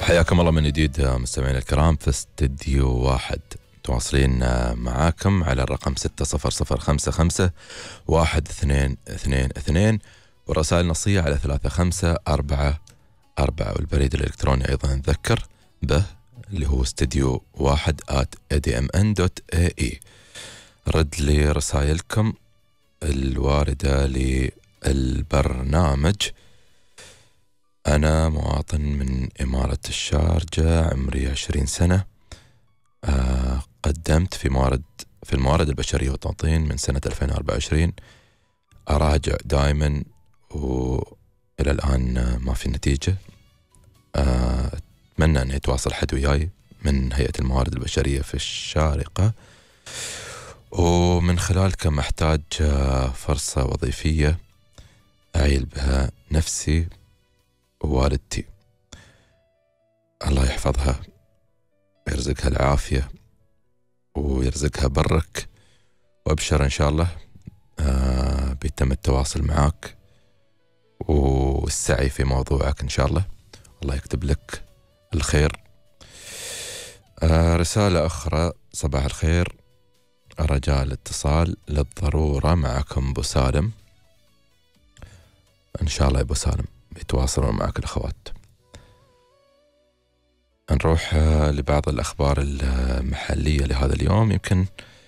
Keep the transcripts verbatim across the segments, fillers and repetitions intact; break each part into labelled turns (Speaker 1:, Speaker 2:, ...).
Speaker 1: حياكم الله من جديد مستمعينا الكرام في استديو واحد، تواصلين معاكم على الرقم ستة صفر صفر خمسة خمسة واحد اثنين اثنين اثنين، والرسائل النصية على ثلاثة خمسة أربعة أربعة، والبريد الإلكتروني أيضا نذكر به اللي هو استديو واحد آت إيه دي إم إن دوت إيه إي. رد لي رسائلكم الواردة للبرنامج. أنا مواطن من إمارة الشارجة، عمري عشرين سنة. آه قدمت في موارد في الموارد البشرية والتنظيم من سنة ألفين وأربعة وعشرين، أراجع دائما وإلى الآن ما في نتيجة. آه أتمنى أن يتواصل حد وياي من هيئة الموارد البشرية في الشارقة، ومن خلالكم أحتاج فرصة وظيفية أعيل بها نفسي ووالدتي، الله يحفظها ويرزقها العافية ويرزقها برك، وأبشر إن شاء الله آه بيتم التواصل معك والسعي في موضوعك إن شاء الله، الله يكتب لك الخير. آه رسالة أخرى: صباح الخير، رجاء الاتصال للضرورة معكم أبو سالم. إن شاء الله يا أبو سالم يتواصلون معك الأخوات. نروح لبعض الأخبار المحلية لهذا اليوم. يمكن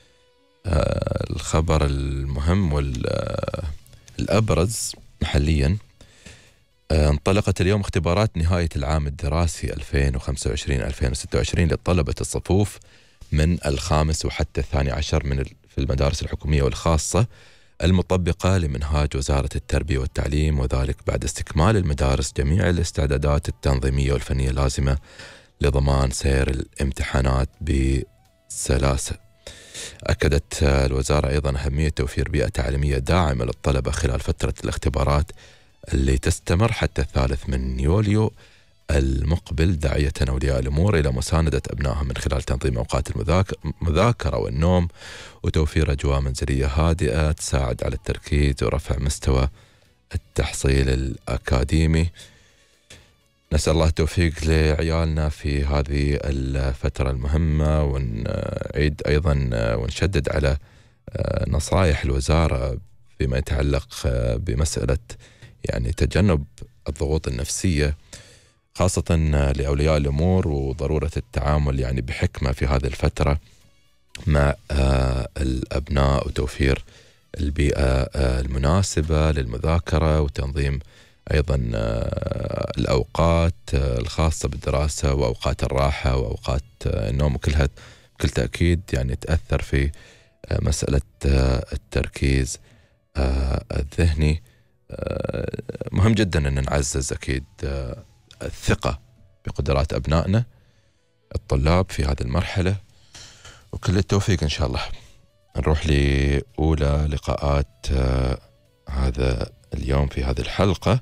Speaker 1: الخبر المهم والأبرز محليا: انطلقت اليوم اختبارات نهاية العام الدراسي ألفين وخمسة وعشرين ألفين وستة وعشرين لطلبة الصفوف من الخامس وحتى الثاني عشر من في المدارس الحكومية والخاصة المطبقة لمنهاج وزارة التربية والتعليم، وذلك بعد استكمال المدارس جميع الاستعدادات التنظيمية والفنية اللازمة لضمان سير الامتحانات بسلاسة. أكدت الوزارة أيضا أهمية توفير بيئة تعليمية داعمة للطلبة خلال فترة الاختبارات اللي تستمر حتى الثالث من يوليو المقبل، داعية أولياء الأمور إلى مساندة أبنائهم من خلال تنظيم أوقات المذاكرة والنوم وتوفير أجواء منزلية هادئة تساعد على التركيز ورفع مستوى التحصيل الأكاديمي. نسأل الله التوفيق لعيالنا في هذه الفترة المهمة، ونعيد أيضا ونشدد على نصائح الوزارة فيما يتعلق بمسألة يعني تجنب الضغوط النفسية خاصة لأولياء الأمور، وضرورة التعامل يعني بحكمة في هذه الفترة مع الأبناء وتوفير البيئة المناسبة للمذاكرة وتنظيم أيضا الأوقات الخاصة بالدراسة وأوقات الراحة وأوقات النوم، وكلها بكل تأكيد يعني تأثر في مسألة التركيز الذهني. مهم جدا أن نعزز أكيد الثقة بقدرات أبنائنا الطلاب في هذه المرحلة، وكل التوفيق إن شاء الله. نروح لأولى لقاءات آه هذا اليوم في هذه الحلقة.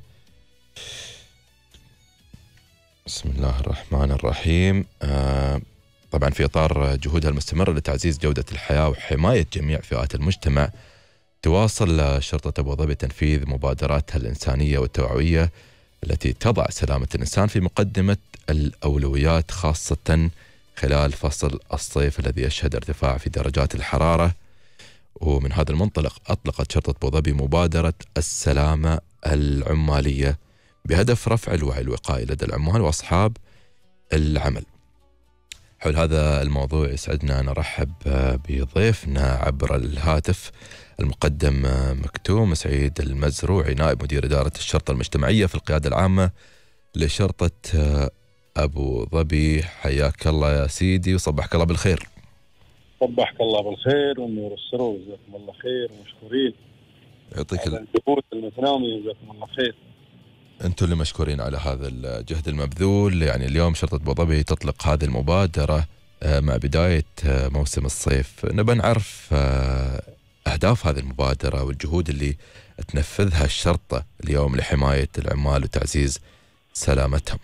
Speaker 1: بسم الله الرحمن الرحيم. آه طبعا في إطار جهودها المستمرة لتعزيز جودة الحياة وحماية جميع فئات المجتمع، تواصل شرطة أبو ظبي تنفيذ مبادراتها الإنسانية والتوعوية التي تضع سلامة الإنسان في مقدمة الأولويات، خاصة خلال فصل الصيف الذي يشهد ارتفاع في درجات الحرارة. ومن هذا المنطلق أطلقت شرطة أبو ظبي مبادرة السلامة العمالية بهدف رفع الوعي الوقائي لدى العمال وأصحاب العمل. حول هذا الموضوع يسعدنا أن نرحب بضيفنا عبر الهاتف المقدم مكتوم سعيد المزروعي، نائب مدير إدارة الشرطة المجتمعية في القيادة العامة لشرطة أبو ظبي. حياك الله يا سيدي وصبحك الله بالخير.
Speaker 2: صبحك الله بالخير والنور السرور، جزاكم الله خير ومشكورين.
Speaker 1: يعطيك
Speaker 2: الجهود المتنامية، جزاكم الله خير.
Speaker 1: أنتم اللي مشكورين على هذا الجهد المبذول. يعني اليوم شرطة أبو ظبي تطلق هذه المبادرة مع بداية موسم الصيف. نبى نعرف أهداف هذه المبادرة والجهود اللي تنفذها الشرطة اليوم لحماية العمال وتعزيز سلامتهم.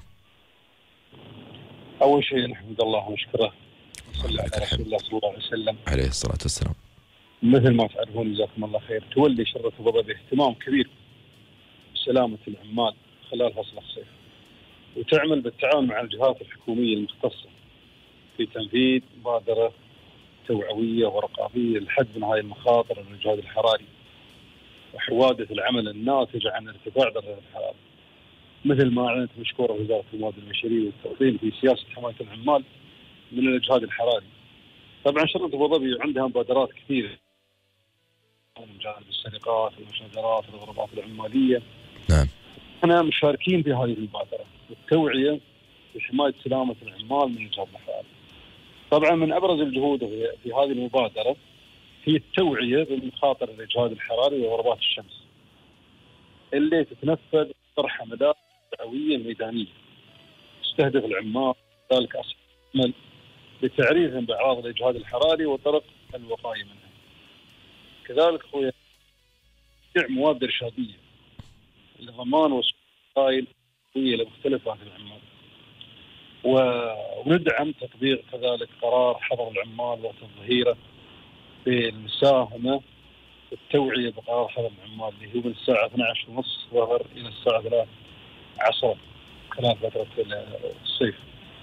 Speaker 2: أول شيء نحمد الله ونشكره صلى على رسول الله صلى الله عليه وسلم
Speaker 1: عليه الصلاة والسلام.
Speaker 2: مثل ما تعرفون جزاكم الله خير، تولي شرطة أبو ظبي اهتمام كبير بسلامة العمال خلال فصل الصيف، وتعمل بالتعاون مع الجهات الحكومية المختصة في تنفيذ مبادرة توعوية ورقابية لحد من هاي المخاطر الإجهاد الحراري وحوادث العمل الناتجة عن ارتفاع درجة الحرارة، مثل ما أعلنت مشكورة وزارة الموارد البشرية والتوطين في سياسة حماية العمال من الإجهاد الحراري. طبعا شرطة أبو ظبي عندها مبادرات كثيرة من جانب السرقات والمشاجرات والغربات العمالية.
Speaker 1: نعم.
Speaker 2: احنا مشاركين في هذه المبادرة والتوعية لحماية سلامة العمال من الإجهاد الحراري. طبعا من أبرز الجهود في هذه المبادرة هي التوعية بمخاطر الإجهاد الحراري وضربات الشمس اللي تتنفذ طرح حملات توعوية ميدانية تستهدف العمال ذلك أصحاب العمل لتعريفهم بأعراض الإجهاد الحراري وطرق الوقاية منها. كذلك هو توزيع مواد إرشادية لضمان وسائل توعوية لمختلف هذه العمال، وندعم تطبيق كذلك قرار حظر العمال وقت الظهيرة في المساهمة في التوعية بقرار حظر العمال اللي هو من الساعة اثنتي عشرة وثلاثين ظهر إلى الساعة ثلاثة عصرا خلال فترة الصيف.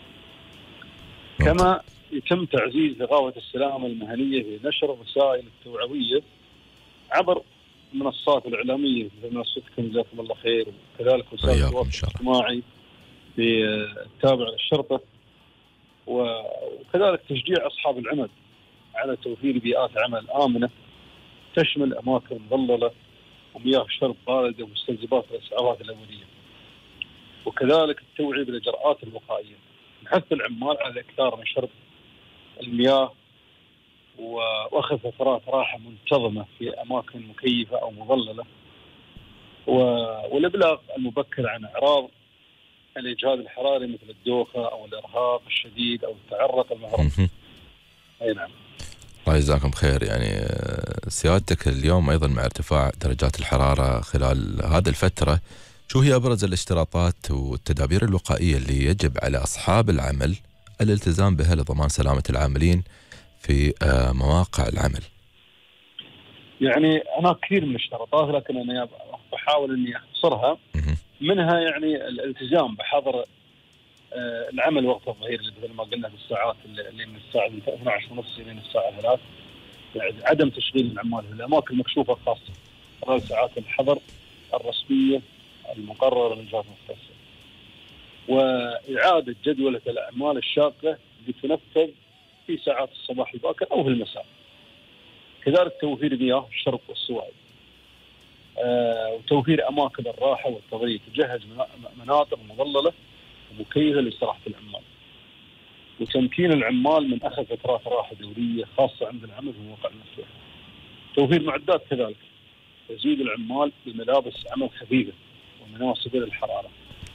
Speaker 2: كما يتم تعزيز رغبة السلامة المهنية في نشر الرسائل التوعوية عبر المنصات الإعلامية مثل منصتكم جزاكم الله خير، وكذلك وسائل التواصل الاجتماعي التابعة للشرطة، وكذلك تشجيع أصحاب العمل على توفير بيئات عمل آمنة تشمل أماكن مظللة ومياه شرب باردة ومستلزمات الإسعافات الأولية، وكذلك التوعية بالإجراءات الوقائية، نحث العمال على الإكثار من شرب المياه وأخذ فترات راحة منتظمة في أماكن مكيفة أو مظللة، والإبلاغ المبكر عن أعراض الإجهاد الحراري مثل الدوخة أو الإرهاق الشديد أو التعرق المهرب. أي نعم.
Speaker 1: الله يجزاكم خير. يعني سيادتك اليوم أيضا مع ارتفاع درجات الحرارة خلال هذه الفترة، شو هي أبرز الاشتراطات والتدابير الوقائية اللي يجب على أصحاب العمل الالتزام بها لضمان سلامة العاملين في مواقع العمل؟
Speaker 2: يعني أنا كثير من الاشتراطات لكن أنا بحاول أني أختصرها. منها يعني الالتزام بحظر العمل وقت الظهير اللي مثل ما قلنا في الساعات اللي من الساعة اثنتي عشرة ونص إلى الساعة ثلاثة، يعني عدم تشغيل العمال في الأماكن المكشوفة الخاصة خلال ساعات الحظر الرسمية المقررة من الجهات المختصة، وإعادة جدولة الأعمال الشاقة لتنفذ في ساعات الصباح الباكر أو في المساء. كذلك توفير مياه الشرب والسوائل، آه وتوفير أماكن الراحة والتضييق، تجهز مناطق مظللة ومكيفة لاستراحة العمال، وتمكين العمال من أخذ فترات راحة دورية خاصة عند العمل في المواقع المفتوحة. توفير معدات كذلك، تزويد العمال بملابس عمل خفيفة ومناسبة للحرارة،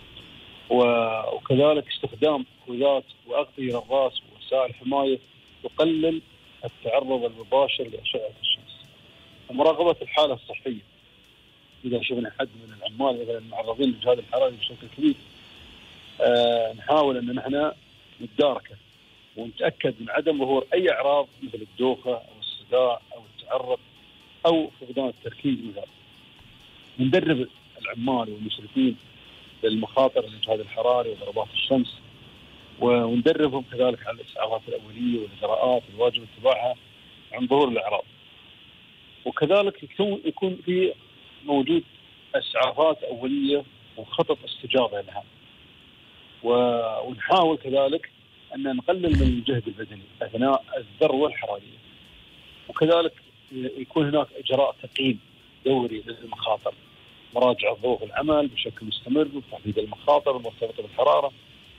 Speaker 2: وكذلك استخدام خوذات وأغطية للرأس ووسائل حماية تقلل التعرض المباشر لأشعة الشمس، ومراقبة الحالة الصحية. إذا شفنا حد من العمال مثلا معرضين للإجهاد الحراري بشكل كبير، آه نحاول أن نحن نتداركه ونتأكد من عدم ظهور أي أعراض مثل الدوخة أو الصداع أو التعرق أو فقدان التركيز مثلا. ندرب العمال والمشرفين للمخاطر الإجهاد الحراري وضربات الشمس، وندربهم كذلك على الإسعافات الأولية والإجراءات الواجب اتباعها عند ظهور الأعراض، وكذلك يكون يكون في موجود إسعافات أولية وخطط استجابة لها، ونحاول كذلك أن نقلل من الجهد البدني أثناء الذروة الحرارية، وكذلك يكون هناك إجراء تقييم دوري للمخاطر، مراجعة ظروف العمل بشكل مستمر وتحديد المخاطر المرتبطة بالحرارة،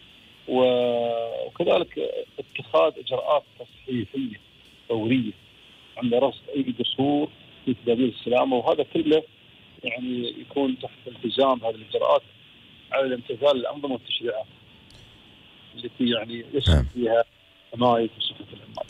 Speaker 2: وكذلك اتخاذ إجراءات تصحيحية فورية عند رصد أي قصور في تدابير السلامة، وهذا كله يعني يكون تحت التزام هذه الإجراءات على الامتثال للأنظمة والتشريعات التي يعني يسهم فيها حماية وصحة العمال.